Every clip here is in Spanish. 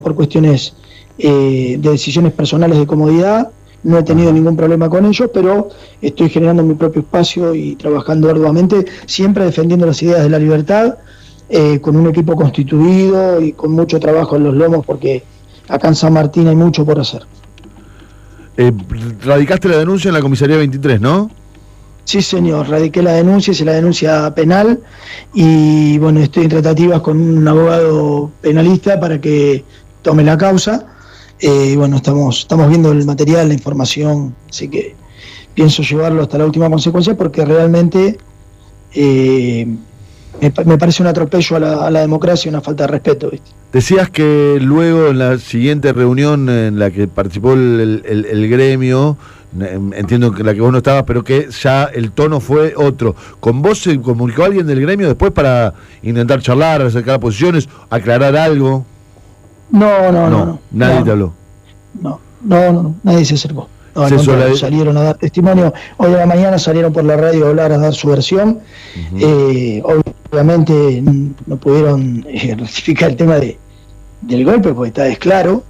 por cuestiones de decisiones personales de comodidad. No he tenido ningún problema con ellos, pero estoy generando mi propio espacio y trabajando arduamente, siempre defendiendo las ideas de la libertad, con un equipo constituido y con mucho trabajo en los lomos, porque acá en San Martín hay mucho por hacer. Radicaste la denuncia en la comisaría 23, ¿no? Sí, señor, radiqué la denuncia, hice la denuncia penal y bueno, estoy en tratativas con un abogado penalista para que tome la causa. Bueno, estamos viendo el material, la información, así que pienso llevarlo hasta la última consecuencia porque realmente me parece un atropello a la democracia y una falta de respeto, ¿viste? Decías que luego en la siguiente reunión en la que participó el gremio, entiendo que la que vos no estabas, pero que ya el tono fue otro. ¿Con vos se comunicó alguien del gremio después para intentar charlar, acercar posiciones, aclarar algo? No. Nadie te habló. No, nadie se acercó. Salieron a dar testimonio. Hoy a la mañana salieron por la radio a hablar, a dar su versión. Obviamente no pudieron rectificar el tema del golpe, porque está desclaro.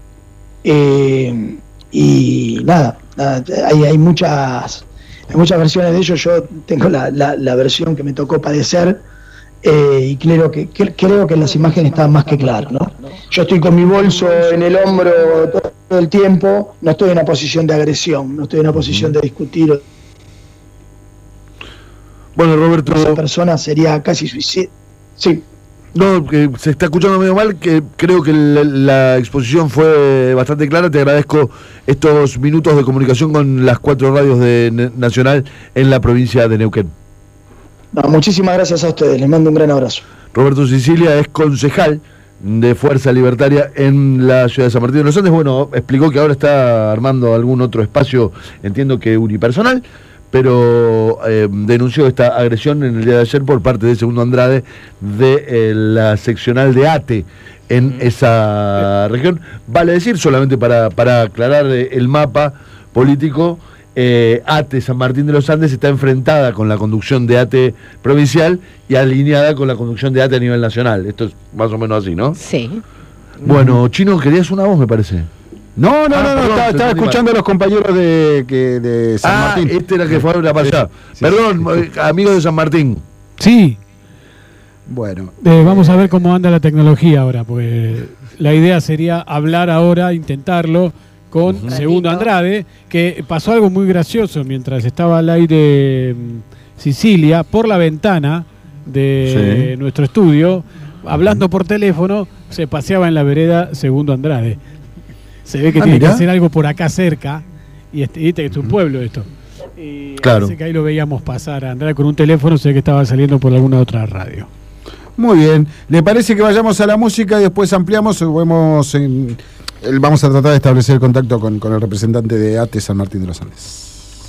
Y nada, hay muchas versiones de ellos. Yo tengo la versión que me tocó padecer. Y creo que en las imágenes está más que claro, ¿no? Yo estoy con mi bolso en el hombro todo el tiempo, no estoy en una posición de agresión, no estoy en una posición de discutir. Bueno, Roberto, esa persona sería casi suicidio. Sí. No, que se está escuchando medio mal, que creo que la exposición fue bastante clara. Te agradezco estos minutos de comunicación con las 4 radios de Nacional en la provincia de Neuquén. No, muchísimas gracias a ustedes, les mando un gran abrazo. Roberto Sicilia es concejal de Fuerza Libertaria en la ciudad de San Martín de los Andes. Bueno, explicó que ahora está armando algún otro espacio, entiendo que unipersonal, pero denunció esta agresión en el día de ayer por parte de Segundo Andrade de la seccional de ATE en esa región. Vale decir, solamente para aclarar el mapa político, ATE San Martín de los Andes está enfrentada con la conducción de ATE provincial y alineada con la conducción de ATE a nivel nacional. Esto es más o menos así, ¿no? Sí. Bueno, Chino, querías una voz, me parece. No, estaba escuchando a los compañeros de San Martín. Este era que fue para allá. Sí, Perdón, amigo de San Martín. Sí. Bueno. Vamos a ver cómo anda la tecnología ahora, porque la idea sería hablar ahora, intentarlo, con Segundo Andrade, que pasó algo muy gracioso mientras estaba al aire Sicilia, por la ventana de nuestro estudio, hablando por teléfono, se paseaba en la vereda Segundo Andrade. Se ve que tiene que hacer algo por acá cerca, y viste que es un pueblo esto. Y claro. Así que ahí lo veíamos pasar a Andrade con un teléfono, sé que estaba saliendo por alguna otra radio. Muy bien, ¿le parece que vayamos a la música y después ampliamos? Vamos a tratar de establecer el contacto con el representante de ATE San Martín de los Andes.